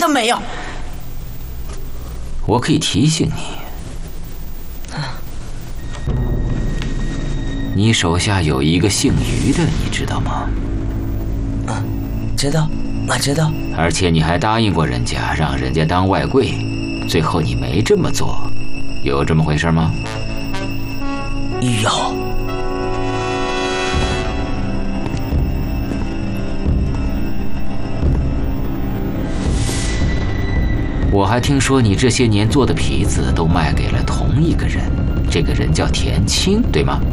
都没有。 我可以提醒你，你手下有一个姓于的，你知道吗？ 知道，我知道。 而且你还答应过人家，让人家当外柜，最后你没这么做，有这么回事吗？ 有。 我还听说你这些年做的皮子都卖给了同一个人，这个人叫田青，对吗？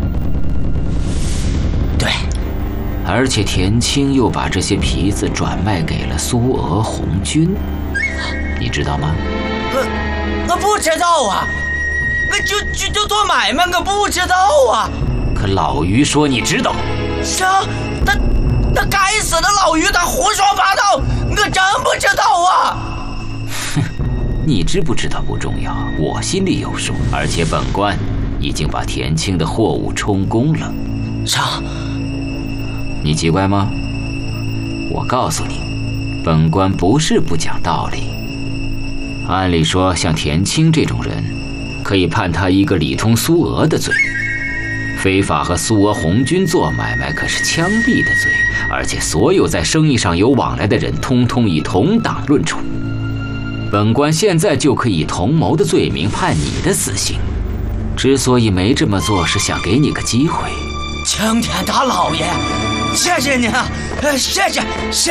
对。 而且田青又把这些皮子转卖给了苏俄红军，你知道吗？ 我不知道啊，我就做买卖，我不知道啊。 可老于说你知道。 啥？他该死的老于，他胡说八道，我真不知道啊。 你知不知道不重要，我心里有数。而且本官已经把田青的货物充公了。 啥？ 你奇怪吗？我告诉你，本官不是不讲道理。按理说，像田青这种人，可以判他一个里通苏俄的罪。非法和苏俄红军做买卖可是枪毙的罪，而且所有在生意上有往来的人，通通以同党论处。本官现在就可以以同谋的罪名判你的死刑。之所以没这么做，是想给你个机会。 青天大老爷，谢谢您啊！谢谢。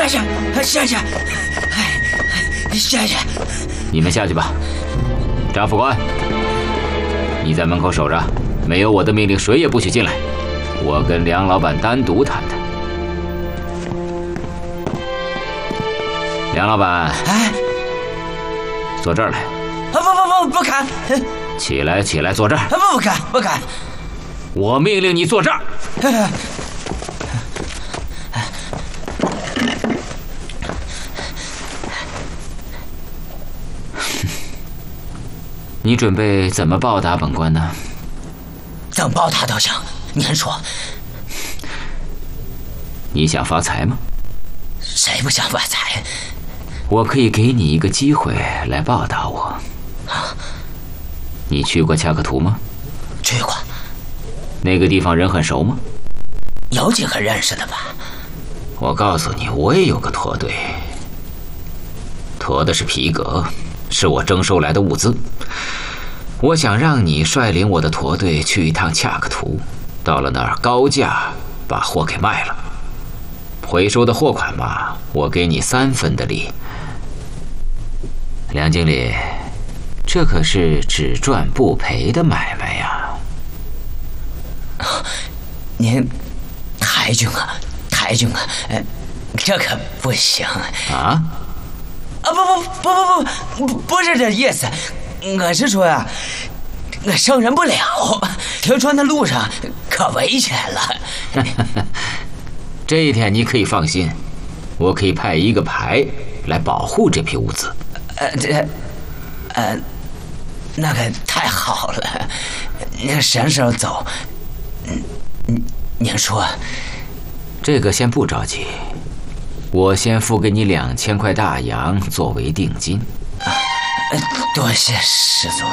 你们下去吧。张副官，你在门口守着，没有我的命令，谁也不许进来。我跟梁老板单独谈谈。梁老板，坐这儿来。 不敢。 起来，坐这儿。 不敢。 我命令你坐这儿。你准备怎么报答本官呢？ 怎么报答都行，您说。 你想发财吗？ 谁不想发财？ 我可以给你一个机会来报答我。你去过恰克图吗？ 去过。 那个地方人很熟吗？ 有几个认识的吧。 我告诉你，我也有个驼队，驮的是皮革，是我征收来的物资。我想让你率领我的驼队去一趟恰克图，到了那儿高价把货给卖了，回收的货款嘛，我给你3分的利。梁经理，这可是只赚不赔的买卖呀！ 您抬举啊，这可不行啊！ 不是这意思，我是说呀，我胜任不了，听说那路上可危险了。 这一点你可以放心，我可以派一个排来保护这批物资。 那个太好了，那什么时候走？您说。 这个先不着急，我先付给你2000块大洋作为定金。 多谢师祖。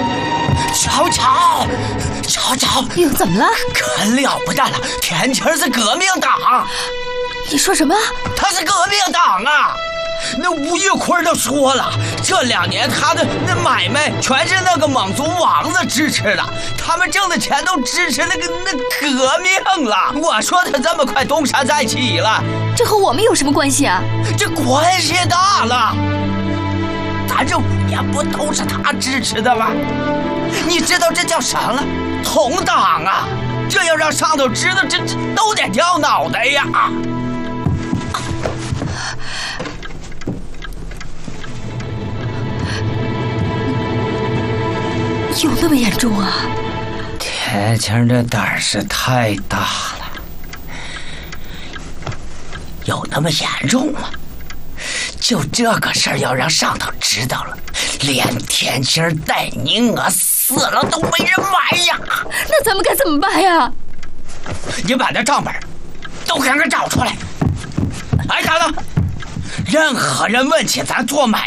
瞧， 哟，怎么了？ 可了不得了，田青是革命党。 你说什么？ 他是革命党啊！那吴玉坤都说了，这2年他的那买卖全是那个蒙族王子支持的，他们挣的钱都支持那革命了。我说他这么快东山再起了， 这和我们有什么关系啊？ 这关系大了。咱这5年不都是他支持的吗？你知道这叫啥了？同党啊！这要让上头知道，这都得掉脑袋呀！ 有那么严重啊？ 田青这胆儿是太大了，有那么严重吗？就这个事儿要让上头知道了，连田青带你我死了都没人买呀！ 那咱们该怎么办呀？ 你把那账本都给我找出来。哎，等等，任何人问起咱做买